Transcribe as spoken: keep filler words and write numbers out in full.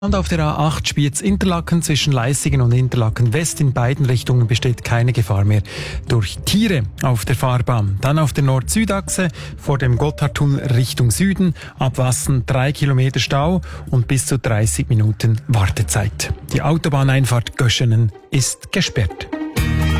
Und auf der A acht Spiez-Interlaken zwischen Leissigen und Interlaken West in beiden Richtungen besteht keine Gefahr mehr durch Tiere auf der Fahrbahn. Dann auf der Nord-Süd-Achse vor dem Gotthardtunnel Richtung Süden ab Wassen drei Kilometer Stau und bis zu dreißig Minuten Wartezeit. Die Autobahneinfahrt Göschenen ist gesperrt.